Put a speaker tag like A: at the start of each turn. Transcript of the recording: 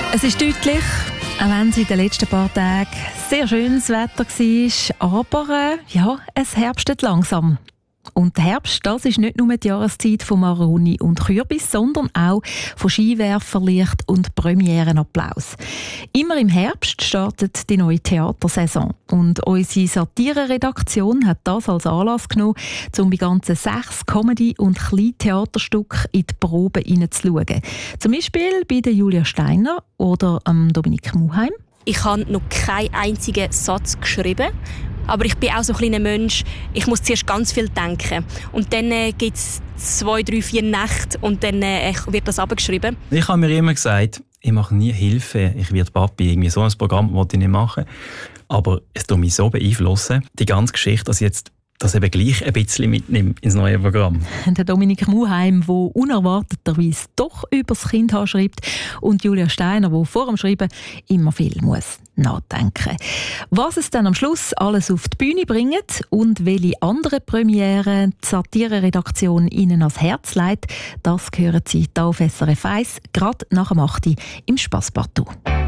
A: Es ist deutlich, auch wenn es in den letzten paar Tagen sehr schönes Wetter war, aber es herbstet langsam. Und der Herbst, das ist nicht nur die Jahreszeit von Maroni und Kürbis, sondern auch von Skiwerferlicht und Premierenapplaus. Immer im Herbst startet die neue Theatersaison. Und unsere Satire-Redaktion hat das als Anlass genommen, um bei ganzen 6 Comedy- und Kleintheaterstücken in die Probe hineinzuschauen. Zum Beispiel bei der Julia Steiner oder Dominik Muheim.
B: Ich habe noch keinen einzigen Satz geschrieben. Aber ich bin auch so ein kleiner Mensch, ich muss zuerst ganz viel denken. Und dann gibt es 2, 3, 4 Nächte und dann wird das abgeschrieben.
C: Ich habe mir immer gesagt, ich mache nie Hilfe, ich werde Papi. Irgendwie so ein Programm wollte ich nicht machen. Aber es tut mich so beeinflussen, die ganze Geschichte, dass ich jetzt das eben gleich ein bisschen mitnimmt ins neue Programm.
A: Der Dominik Muheim, der unerwarteterweise doch über das Kind schreibt, und Julia Steiner, die vor dem Schreiben immer viel muss nachdenken. Was es dann am Schluss alles auf die Bühne bringt und welche andere Premiere die Satire-Redaktion Ihnen ans Herz legt, das hören Sie hier auf SRF 1, gerade nach dem 8. im Spass Partout.